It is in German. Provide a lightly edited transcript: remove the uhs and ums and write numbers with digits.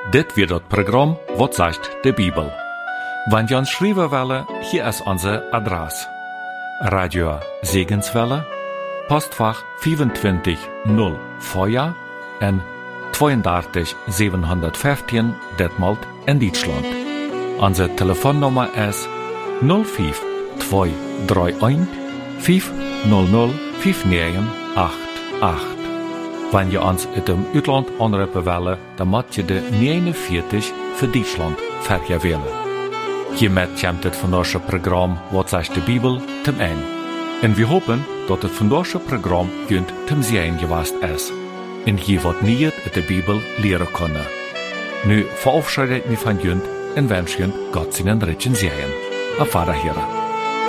Dit wird das Programm Wat sagt de Bibel. Wenn ihr uns schreiben wollen, hier ist unsere Adresse. Radio Segenswelle, Postfach 25 0 Feuer en 32 715 Detmold in Deutschland. Unsere Telefonnummer ist 05 231 500 5988. Wenn ihr uns in dem Utland anrufen wollen, dann müsst ihr de 49 für Deutschland verkehr wählen. Hiermit kommt das von unserem Programm Wat sagt de Bibel zum Ende. Und wir hoffen, dass das von unserem Programm jünd zum Sehen gewesen ist. Und je wat niet in der Bibel leren können. Nu verabschiedet mich von jünd und wünsche jünd Gott seinen Ritchen Sehen. Auf Wiederhören.